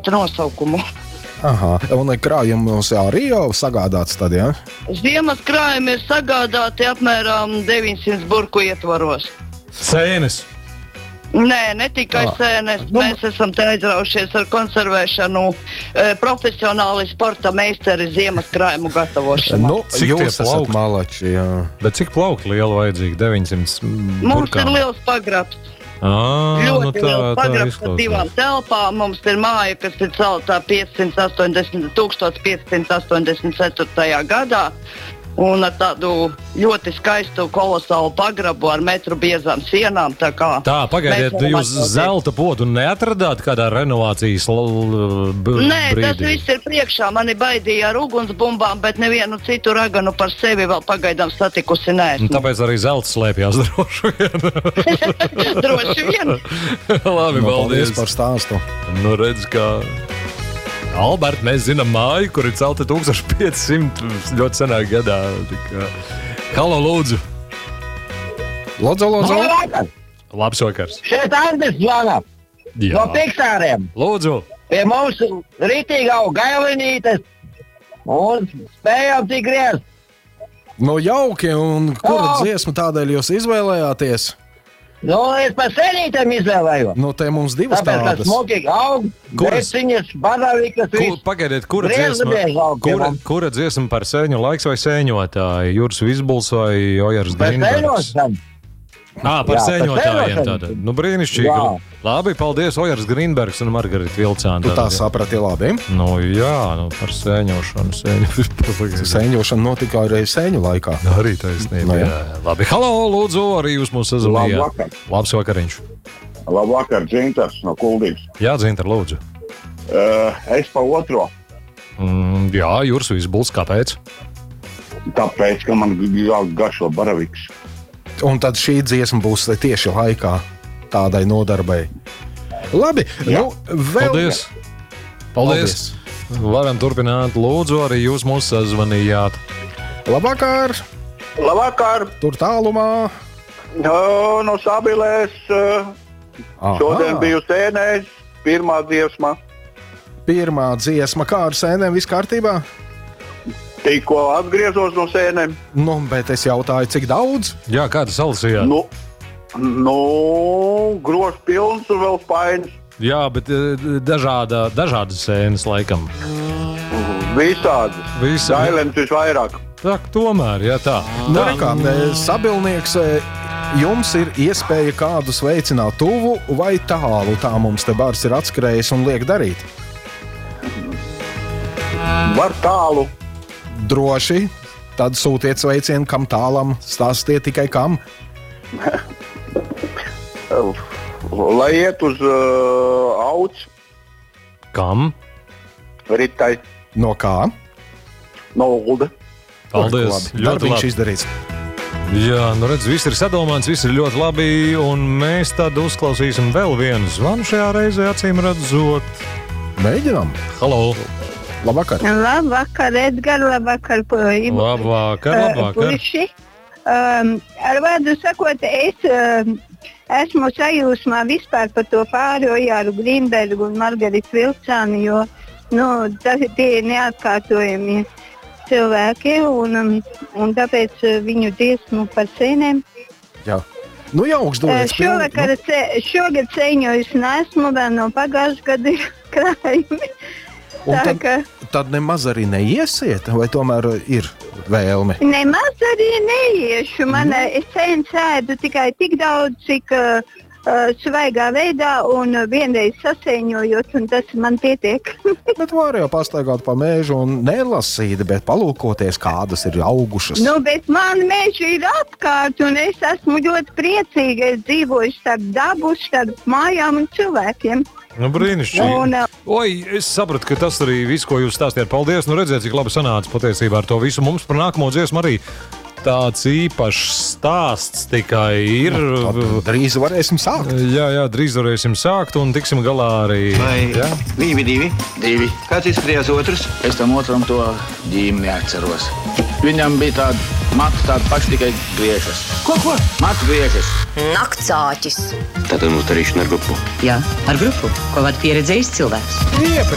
īstu nosaukumu. Aha, un krājumos arī jau sagādāts tad, jā? Ziemas krājumi ir sagādāti apmēram 900 burku ietvaros. Sēnes? Nē, ne tikai sēnes. Mēs esam te aizraušies ar konservēšanu, profesionāli sporta meistari ziemas krājumu gatavošanu. Nu, jūs esat malači, jā. Bet cik plaukti liela vajadzīgi? 900 Mums ir liels pagrabs. Ļoti liels pagrabs ar 2 telpām. Mums ir māja, kas ir celtā 1584. gadā. Un ar tādu ļoti skaistu, kolosālu pagrabu ar metru biezām sienām. Tā, pagaidiet, jūs zelta podu neatradāt kādā renovācijas brīdī? Nē, tas viss ir priekšā. Mani baidīja ar ugunsbumbām, bet nevienu citu raganu par sevi vēl pagaidām satikusi neesmu. Tāpēc arī zelts slēpjās droši vien. Droši vien. Labi, paldies par stāstu. Nu, redz, kā... Albert, mēs zinām māju, kur ir celta 1500 ļoti senā gadā. Halo, lūdzu. Lūdzu. Labs vakars. Šeit Andris zvana. No Piksāriem. Lūdzu. Pie mums ritīgi au gailinītes un spējām tik griezt. Nu, jauki, un kura dziesmu tādēļ jūs izvēlējāties? Nu, es par senītēm izvēlējos. Nu, te mums divas tāpēc, tādas. Tāpēc, ka smokīgi aug, greciņas, baravikas, viss. Pagaidiet, kura dziesma par sēņu laiks vai sēņotāji? Juris Vizbuls vai Ojars Grīnbergs? Par sēņotājiem tātad. Nu, brīnišķīgi. Jā. Labi, paldies, Ojars Grīnbergs un Margarita Vilcāna. Tu tā saprati labi? Nu, jā, par sēņošanu. Sēņošana notika arī sēņu laikā. Arī taisnība, jā. Labi, halo, lūdzu, arī jūs mūs sazvanījāt. Labvakar. Labs vakariņš. Labvakar, Dzintars no Kuldīgas. Jā, Dzintar, lūdzu. Es pa otro. Jā, Juris Vizbuls, kāpēc? Tāpēc, ka man garšo baraviks. Un tad šī dziesma būs tieši laikā tādai nodarbai. Labi, jā. Vēl... Paldies. Varam turpināt. Lūdzu, arī jūs mūs sazvanījāt. Labvakar. Labvakar. Tur tālumā. No Sabilēs. Šodien biju sēnēs. Pirmā dziesma. Kā ar sēnēm? Viss kārtībā? Tikko atgriezos no sēnēm. Nu, bet es jautāju, cik daudz? Jā, kāda salasījāt? Grožs pilns un vēl spainis. Jā, bet dažādas sēnes laikam. Visādas. Dailens visvairāk. Tā, tomēr, jā, tā. Nu, rekā, Sabilnieks, jums ir iespēja kādu sveicināt tuvu vai tālu. Tā mums te bars ir atskrējis un liek darīt. Var tālu. Droši. Tad sūtiet sveicienu kam tālam, stāstiet tikai kam. Lai iet uz auts. Kam? Ritai. No kā? No Ulda. Paldies. Ļoti labi izdarīts. Jā, nu redz, viss ir sadomāts, viss ir ļoti labi, un mēs tad uzklausīsim vēl vienu zvanu šajā reizē, acīm redzot. Mēģinām. Halo. Labvakar. Labvakar, Edgar, labvakar. Labvakar. Puiši. Ar vārdu sakot, es esmu sajūsmā vispār par to pāri Ojāru Grīnbergu un Margaritu Vilcāni, jo tie ir neatkārtojami cilvēki, un tāpēc viņu dziesmu par sēnēm. Jā. Nu, jauks dodas. Šogad sēņojusi neesmu, vēl no pagājušā gada ir krājumi. Tad nemaz arī neiesiet, vai tomēr ir vēlme? Nemaz arī neiešu. Es sēnes ēdu tikai tik daudz, cik svaigā veidā un vienreiz sasēņojot, un tas man pietiek. Bet var jau pastaigāt pa mēžu un nelasīt, bet palūkoties, kādas ir augušas. Bet man meži ir apkārt, un es esmu ļoti priecīga. Es dzīvoju starp dabu, starp mājām un cilvēkiem. Nu, brīnišķīgi. Oi, es sapratu, ka tas arī viss, ko jūs stāstījāt. Paldies, redzēt, cik labi sanāca patiesībā ar to visu. Mums par nākamo dziesmu arī tāds īpašs stāsts tikai ir. Drīz varēsim sākt. Jā, drīz varēsim sākt un tiksim galā arī. Vai 2. Kāds izskatījās otrs? Es tam otram to ģīmi neatceros. Viņam bija tāda matu, tāda paša tikai griežas. Ko? Matu griežas. Naktsāķis. Tātad mums darīšana ar grupu. Jā, ar grupu, ko vada pieredzējis cilvēks.